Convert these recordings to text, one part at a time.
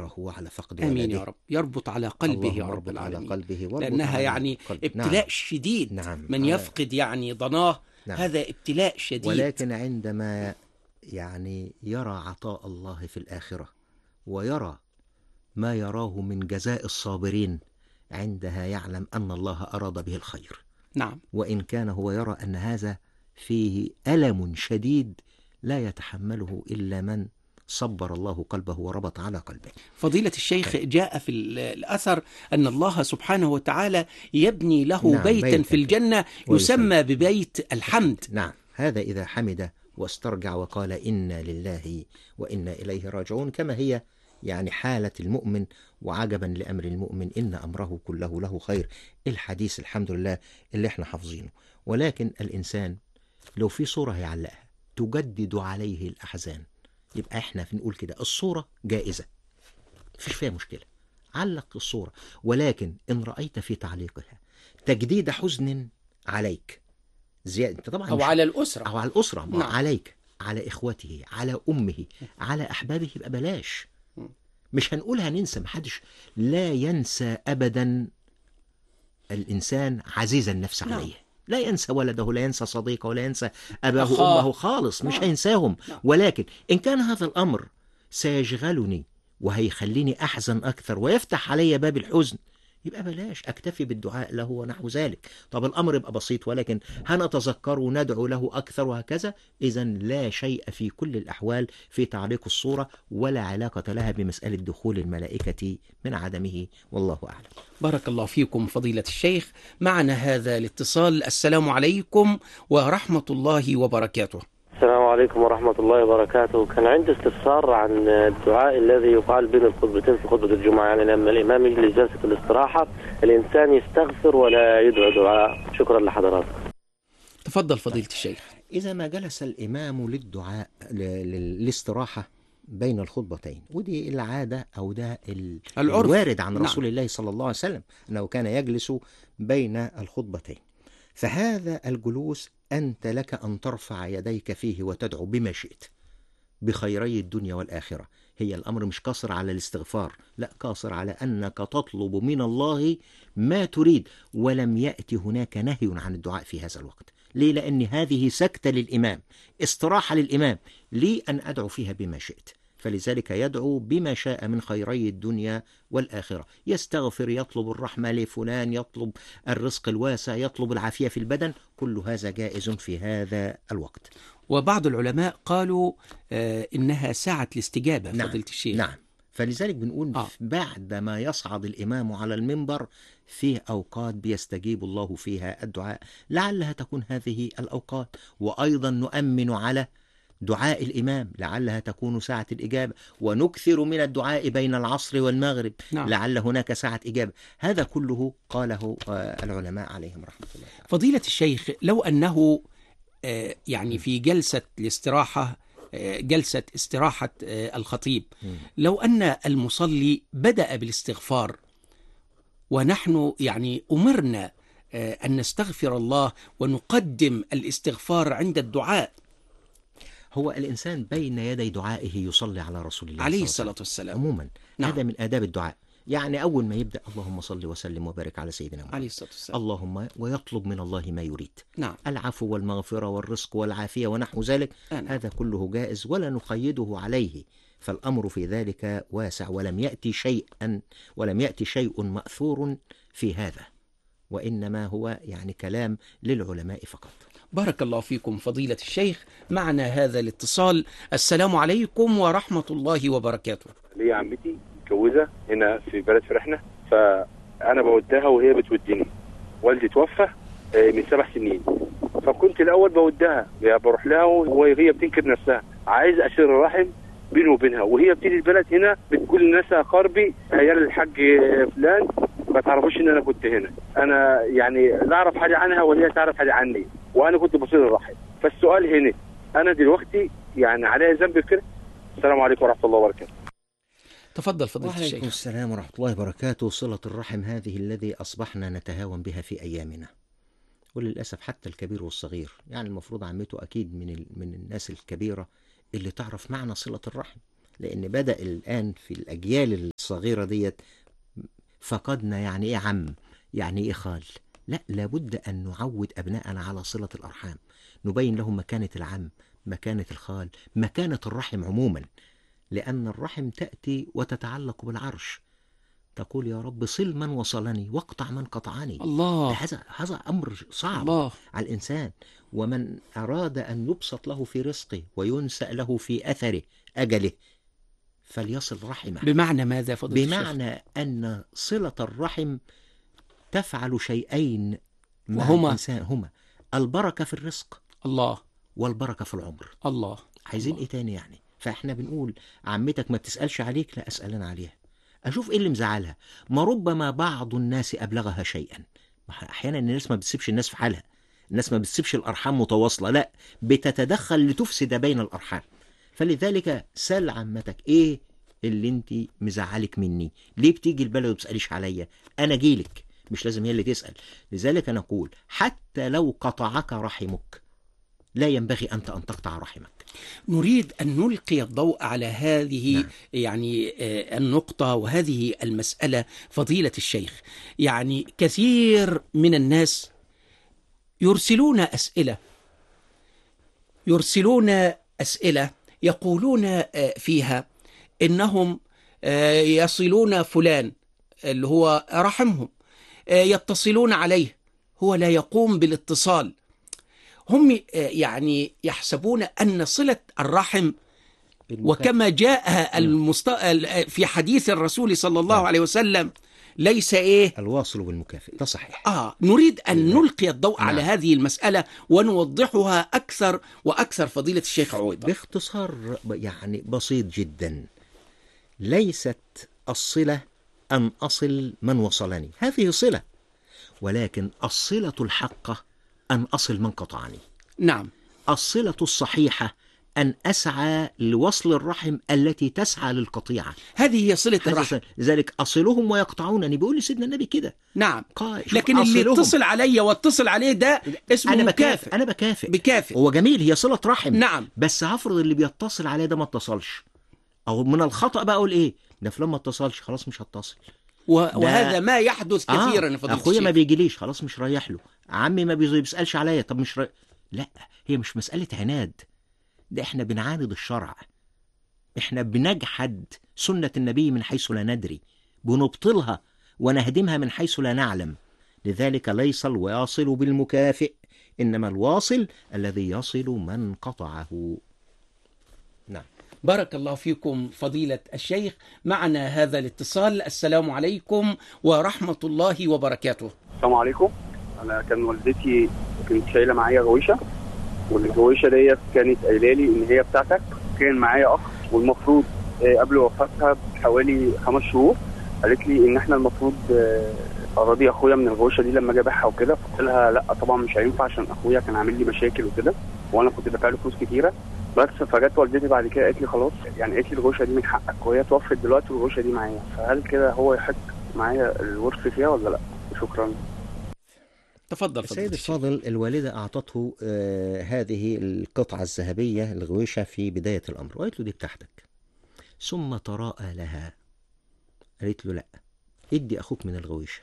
وعلى فقد آمين ولده. يا رب، يربط على قلبه يا اللهم رب اربط على العالمين، قلبه واربط لأنها على يعني قلبه. ابتلاء نعم. شديد. نعم. من يفقد يعني ضناه، نعم. هذا ابتلاء شديد. ولكن عندما يعني يرى عطاء الله في الآخرة ويرى ما يراه من جزاء الصابرين، عندها يعلم أن الله أراد به الخير. نعم. وإن كان هو يرى أن هذا فيه ألم شديد لا يتحمله إلا من صبر الله قلبه وربط على قلبه. فضيلة الشيخ، جاء في الأثر أن الله سبحانه وتعالى يبني له نعم، بيتا في الجنة يسمى ببيت الحمد. نعم. هذا إذا حمد واسترجع وقال إنا لله وإنا إليه راجعون، كما هي يعني حالة المؤمن. وعجبا لأمر المؤمن إن أمره كله له خير، الحديث الحمد لله اللي احنا حافظينه. ولكن الإنسان لو في صورة هيعلقها تجدد عليه الأحزان، يبقى احنا نقول كده الصورة جائزة، مفيش فيها مشكلة، علق الصورة. ولكن إن رأيت في تعليقها تجديد حزن عليك زيادة، انت طبعا أو على الأسرة، أو على الأسرة، نعم. عليك، على إخوته، على أمه، على أحبابه، يبقى بلاش. مش هنقولها ننسى، محدش لا ينسى أبدا. الإنسان عزيز النفس نعم. عليه، لا ينسى ولده، لا ينسى صديقه، ولا ينسى أباه أخاه. أمه خالص، مش نعم. هينساهم. نعم. ولكن إن كان هذا الأمر سيشغلني وهيخليني أحزن أكثر ويفتح علي باب الحزن، يبقى بلاش، أكتفي بالدعاء له ونحو ذلك. طب الأمر يبقى بسيط، ولكن هنتذكر وندعو له أكثر وهكذا. إذا لا شيء في كل الأحوال في تعليق الصورة، ولا علاقة لها بمسألة دخول الملائكة من عدمه، والله أعلم. بارك الله فيكم فضيلة الشيخ. معنا هذا الاتصال. السلام عليكم ورحمة الله وبركاته. السلام عليكم ورحمة الله وبركاته. كان عندي استفسار عن الدعاء الذي يقال بين الخطبتين في خطبة الجمعة، يعني لما الإمام يجلس جلسة الاستراحة الإنسان يستغفر ولا يدعو دعاء. شكرا لحضراتكم. تفضل فضيلة الشيخ. إذا ما جلس الإمام للدعاء للاستراحة بين الخطبتين، ودي العادة أو ده الوارد عن رسول الله صلى الله عليه وسلم أنه كان يجلس بين الخطبتين، فهذا الجلوس أنت لك أن ترفع يديك فيه وتدعو بما شئت بخيري الدنيا والآخرة. هي الأمر مش قاصر على الاستغفار، لا، قاصر على أنك تطلب من الله ما تريد، ولم يأتي هناك نهي عن الدعاء في هذا الوقت. ليه؟ لأن هذه سكتة للإمام، استراحة للإمام، لي أن أدعو فيها بما شئت. فلذلك يدعو بما شاء من خيري الدنيا والآخرة، يستغفر، يطلب الرحمة لفلان، يطلب الرزق الواسع، يطلب العافية في البدن، كل هذا جائز في هذا الوقت. وبعض العلماء قالوا إنها ساعة الاستجابة. نعم. فضيلة الشيخ. نعم. فلذلك بنقول بعد ما يصعد الإمام على المنبر فيه أوقات بيستجيب الله فيها الدعاء، لعلها تكون هذه الأوقات. وأيضا نؤمن على دعاء الإمام، لعلها تكون ساعة الإجابة، ونكثر من الدعاء بين العصر والمغرب، نعم. لعل هناك ساعة إجابة. هذا كله قاله العلماء عليهم رحمة الله. فضيلة الشيخ، لو أنه يعني في جلسة الاستراحة، جلسة استراحة الخطيب، لو أن المصلي بدأ بالاستغفار ونحن يعني أمرنا أن نستغفر الله ونقدم الاستغفار عند الدعاء. هو الإنسان بين يدي دعائه يصلي على رسول الله عليه الصلاة والسلام عموما. نعم. هذا من آداب الدعاء. يعني أول ما يبدأ اللهم صل وسلم وبارك على سيدنا محمد عليه الصلاة والسلام، اللهم، ويطلب من الله ما يريد، نعم، العفو والمغفرة والرزق والعافية ونحو ذلك. هذا كله جائز ولا نقيده عليه، فالأمر في ذلك واسع، ولم يأتي شيء مأثور في هذا، وإنما هو يعني كلام للعلماء فقط. بارك الله فيكم فضيلة الشيخ. معنا هذا الاتصال. السلام عليكم ورحمة الله وبركاته. لي عمتي متجوزة هنا في بلد فرحنا، فأنا بودها وهي بتوديني. والدي توفى من 7 سنين، فكنت الأول بودها، بروح لها وهي بتنكر نفسها، عايز أشير الرحم بيني وبينها، وهي بتيجي البلد هنا بتقول للناس أقاربي عيال الحاج فلان ما تعرفوش إن أنا كنت هنا. أنا يعني لا أعرف حاجة عنها وهي تعرف حاجة عني، وأنا كنت بصير الرحم. فالسؤال هنا، أنا دلوقتي يعني عليها ذنب كده؟ السلام عليكم ورحمة الله وبركاته. تفضل فضيلة الشيخ. وعليكم السلام ورحمة الله وبركاته. صلة الرحم هذه الذي أصبحنا نتهاون بها في أيامنا، وللأسف حتى الكبير والصغير. يعني المفروض عمته أكيد من الناس الكبيرة اللي تعرف معنى صلة الرحم، لأن بدأ الآن في الأجيال الصغيرة ديت فقدنا يعني إيه عم، يعني إيه خال. لا، لابد أن نعود أبناءنا على صلة الأرحام، نبين لهم مكانة العم، مكانة الخال، مكانة الرحم عموما، لأن الرحم تأتي وتتعلق بالعرش، تقول يا رب صل من وصلني واقطع من قطعني. الله. هذا أمر صعب الله. على الإنسان. ومن أراد أن يبسط له في رزقه وينسأ له في أثره أجله فليصل رحمه. بمعنى ماذا فضيلة الشيخ؟ بمعنى أن صلة الرحم تفعل شيئين مع وهما الإنسان، هما البركة في الرزق الله والبركة في العمر. الله. عايزين الله. إيه تاني يعني؟ فإحنا بنقول عمتك ما بتسألش عليك، لا أسأل أنا عليها، أشوف إيه اللي مزعلها. ما ربما بعض الناس أبلغها شيئا. أحيانا الناس ما بتسيبش الناس في حالها، الناس ما بتسيبش الأرحام متواصلة، لا بتتدخل لتفسد بين الأرحام. فلذلك سل عمتك إيه اللي انت مزعلك مني، ليه بتيجي البلد وبتسأليش عليا، أنا جيلك، مش لازم هي اللي تسأل. لذلك نقول حتى لو قطعك رحمك لا ينبغي أنت أن تقطع رحمك. نريد أن نلقي الضوء على هذه نعم. يعني النقطة وهذه المسألة فضيلة الشيخ. يعني كثير من الناس يرسلون أسئلة يقولون فيها إنهم يصلون فلان اللي هو رحمهم، يتصلون عليه، هو لا يقوم بالاتصال. هم يعني يحسبون أن صلة الرحم وكما جاء في حديث الرسول صلى الله عليه وسلم ليس الواصل بالمكافئ، ده صحيح. نريد أن نلقي الضوء على هذه المسألة ونوضحها أكثر وأكثر فضيلة الشيخ عويضة. باختصار يعني بسيط جدا، ليست الصلة أن أصل من وصلني، هذه صلة، ولكن الصلة الحقة أن أصل من قطعني. نعم. الصلة الصحيحة أن أسعى لوصل الرحم التي تسعى للقطيعة، هذه هي صلة الرحم. لذلك أصلهم ويقطعونني، بيقول لي سيدنا النبي كده. نعم. لكن اللي يتصل علي واتصل عليه ده اسمه أنا مكافئ. أنا بكافئ. هو جميل، هي صلة رحم. نعم. بس هفرض اللي بيتصل عليه ده ما اتصلش، أو من الخطأ بقى أقول إيه ده فلان ما اتصلش، خلاص مش هتصل. وهذا ما يحدث كثيرا. أخويا ما بيجيليش، خلاص مش رايح له. عمي ما بيسألش عليا، طب مش لا، هي مش مسألة عناد، ده احنا بنعاند الشرع، احنا بنجحد سنة النبي من حيث لا ندري، بنبطلها ونهدمها من حيث لا نعلم. لذلك ليس الواصل بالمكافئ، إنما الواصل الذي يصل من قطعه. نعم. بارك الله فيكم فضيلة الشيخ. معنا هذا الاتصال. السلام عليكم ورحمة الله وبركاته. السلام عليكم. أنا كان والدتي كانت شايلة معايا غويشة، والغويشة ديت كانت قايلة لي إن هي بتاعتك. كان معايا أخ، والمفروض قبل وفاتها بحوالي 5 شهور قالت لي إن إحنا المفروض أراضي أخويا من الغويشة دي لما أجي أبيعها وكده. قلت لها لا طبعا مش هينفع، عشان أخويا كان عامل لي مشاكل وكده، وأنا كنت دافع له فلوس كتيرة. بس فجت والدتي بعد كده قالت لي خلاص، يعني قالت لي الغويشة دي من حقك، وهي توفت دلوقتي والغويشة دي معايا، فهل كده هو يحق معايا الورث فيها ولا لا؟ شكرا. تفضل سيد الفاضل. الوالدة أعطته هذه القطعة الذهبية الغويشة في بداية الأمر، وقالت له دي بتاعتك، ثم تراءى لها، قالت له لا ادي أخوك من الغويشة.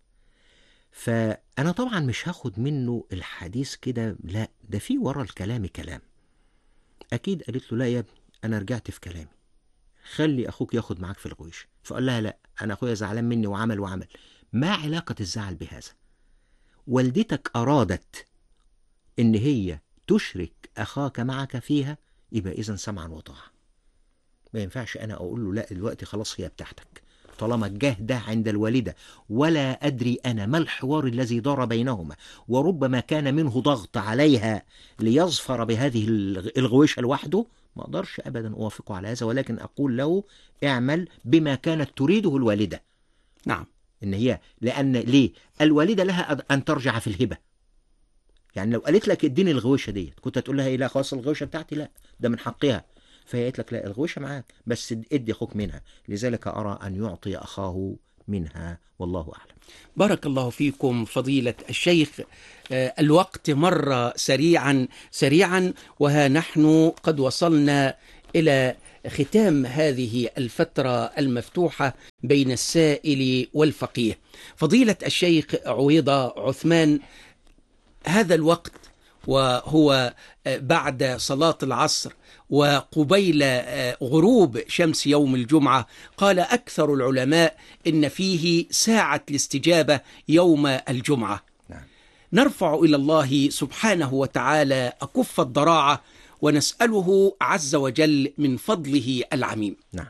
فأنا طبعا مش هاخد منه الحديث كده، لا ده في ورا الكلام كلام. أكيد قالت له لا يا ابني أنا رجعت في كلامي، خلي أخوك ياخد معاك في الغويشة. فقال لها لا، أنا أخويا زعلان مني وعمل. ما علاقة الزعل بهذا؟ والدتك أرادت إن هي تشرك أخاك معك فيها، يبقى إذن سمعا وطاعة. ما ينفعش أنا أقول له لا دلوقتي خلاص هي بتاعتك، طالما الجهد عند الوالدة، ولا أدري أنا ما الحوار الذي دار بينهما، وربما كان منه ضغط عليها ليظفر بهذه الغويشة لوحده. ما أقدرش أبدا أوافقه على هذا، ولكن أقول له اعمل بما كانت تريده الوالدة. نعم. إن هي لأن ليه الوالدة لها أن ترجع في الهبة. يعني لو قالت لك اديني الغويشة دي، كنت هتقول لها إيه؟ لا خلاص الغويشة بتاعتي، لا ده من حقها. فهي قالت لك لا الغويشة معاك، بس ادي أخوك منها. لذلك أرى أن يعطي أخاه منها، والله أعلم. بارك الله فيكم فضيلة الشيخ. الوقت مر سريعا، وها نحن قد وصلنا إلى ختام هذه الفترة المفتوحة بين السائل والفقيه. فضيلة الشيخ عويضة عثمان، هذا الوقت وهو بعد صلاة العصر وقبيل غروب شمس يوم الجمعة، قال أكثر العلماء إن فيه ساعة الاستجابة يوم الجمعة. نرفع إلى الله سبحانه وتعالى أكف الضراعة ونسأله عز وجل من فضله العميم. نعم.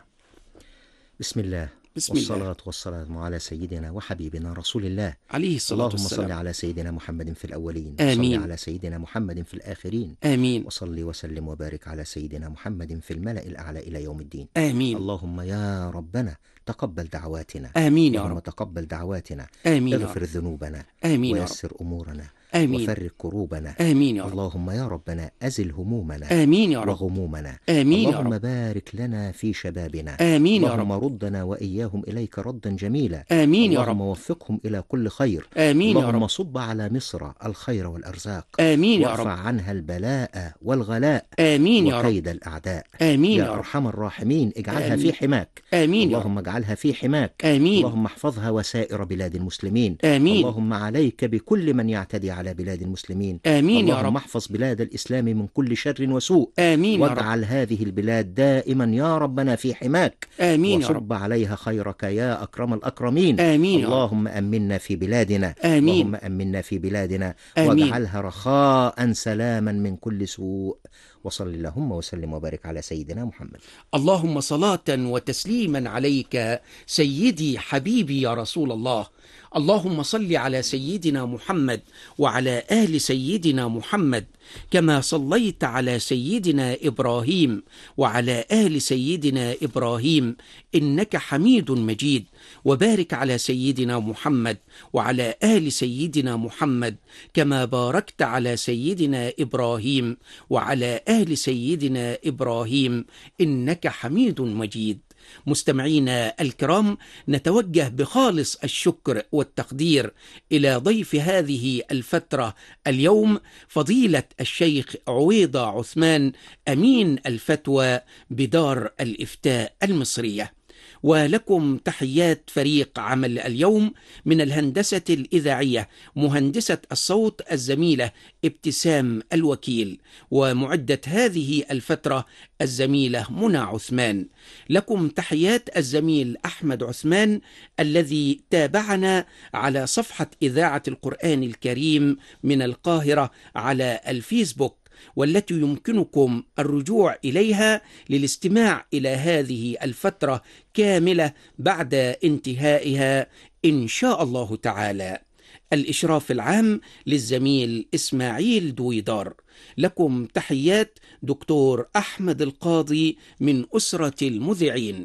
بسم الله والصلاة والسلام على سيدنا وحبيبنا رسول الله عليه الصلاة والسلام. اللهم صل على سيدنا محمد في الأولين، آمين. وصل على سيدنا محمد في الآخرين، آمين. وصل وسلم وبارك على سيدنا محمد في الملأ الأعلى إلى يوم الدين. آمين. اللهم يا ربنا تقبل دعواتنا. آمين يا اللهم رب. تقبل دعواتنا. آمين يا اغفر رب. ذنوبنا. آمين يا رب. ويسر أمورنا. آمين. وفرج كروبنا. آمين يا رب. اللهم يا ربنا أزل همومنا. آمين يا رب. وغمومنا. آمين يا اللهم رب. بارك لنا في شبابنا. آمين يا اللهم رب. ردنا وإياهم إليك ردا جميلا. آمين يا اللهم رب. وفقهم إلى كل خير. آمين يا اللهم رب. صب على مصر الخير والأرزاق. آمين يا وارفع رب. عنها البلاء والغلاء آمين يا رب. وكيد الأعداء. آمين يا يا رب. أرحم الراحمين اجعلها آمين. في حماك. آمين يا رب. اللهم اجعلها في حماك. آمين. اللهم احفظها وسائر بلاد المسلمين. آمين. اللهم عليك بكل من يعتدي على بلاد المسلمين. آمين يا اللهم رب. احفظ بلاد الإسلام من كل شر وسوء. آمين يا رب. واجعل هذه البلاد دائما يا ربنا في حماك. آمين يا رب. وصب عليها خيرك يا أكرم الأكرمين. آمين يا رب. اللهم أمنا في بلادنا. آمين. اللهم أمنا في بلادنا. آمين. واجعلها رخاء سلاما من كل سوء. وصل اللهم وسلم وبارك على سيدنا محمد. اللهم صلاة وتسليما عليك سيدي حبيبي يا رسول الله. اللهم صل على سيدنا محمد وعلى آل سيدنا محمد كما صليت على سيدنا إبراهيم وعلى آل سيدنا إبراهيم إنك حميد مجيد. وبارك على سيدنا محمد وعلى آل سيدنا محمد كما باركت على سيدنا إبراهيم وعلى آل سيدنا إبراهيم إنك حميد مجيد. مستمعينا الكرام، نتوجه بخالص الشكر والتقدير إلى ضيف هذه الفترة اليوم فضيلة الشيخ عويضة عثمان، أمين الفتوى بدار الإفتاء المصرية. ولكم تحيات فريق عمل اليوم من الهندسة الإذاعية، مهندسة الصوت الزميلة ابتسام الوكيل، ومعدة هذه الفترة الزميلة منى عثمان. لكم تحيات الزميل أحمد عثمان الذي تابعنا على صفحة إذاعة القرآن الكريم من القاهرة على الفيسبوك، والتي يمكنكم الرجوع إليها للاستماع إلى هذه الفترة كاملة بعد انتهائها إن شاء الله تعالى. الإشراف العام للزميل إسماعيل دويدار. لكم تحيات دكتور أحمد القاضي من أسرة المذيعين.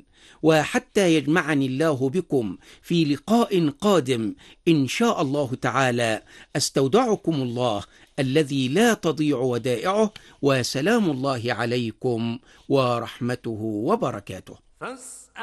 وحتى يجمعني الله بكم في لقاء قادم إن شاء الله تعالى، أستودعكم الله الذي لا تضيع ودائعه، وسلام الله عليكم ورحمته وبركاته.